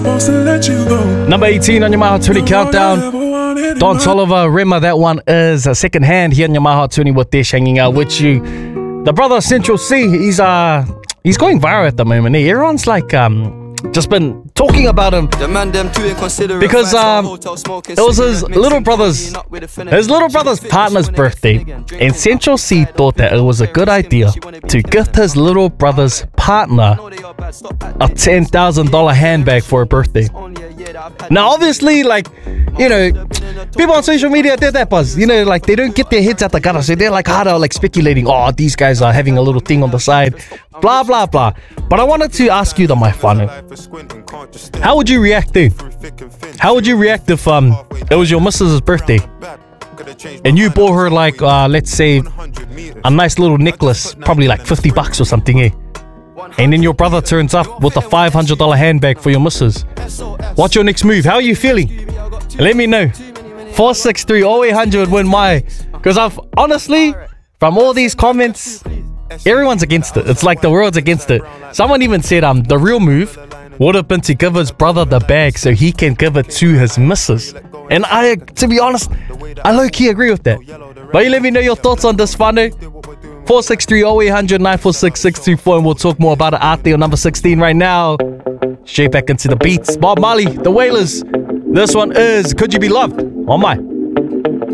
Number 18 on your My Hot 20 countdown. Don Toliver, Rema, that one is a second hand here on your My Hot 20 with Dish hanging out with you. The brother Central C, he's going viral at the moment. Everyone's like just been talking about him because it was his little brother's partner's birthday, and Central C thought that it was a good idea to gift his little brother's partner a $10,000 handbag for a birthday. Now obviously, like, you know, people on social media, they're that buzz, you know, like they don't get their heads out the gutter, so they're like harder, like speculating, oh, these guys are having a little thing on the side, blah blah blah. But I wanted to ask you, my whānau, how would you react then? How would you react if it was your missus's birthday and you bought her like let's say a nice little necklace, probably like $50 or something, eh? And then your brother turns up with a $500 handbag for your missus. What's your next move? How are you feeling? Let me know. 463-0800 win my. Because I've honestly, from all these comments, everyone's against it. It's like the world's against it. Someone even said the real move would have been to give his brother the bag so he can give it to his missus. And I, to be honest, I low-key agree with that. But you let me know your thoughts on this, whānau. 463-0800-946-624, and we'll talk more about it out there on number 16 right now. Straight back into the beats. Bob Marley, The Wailers. This one is Could You Be Loved on my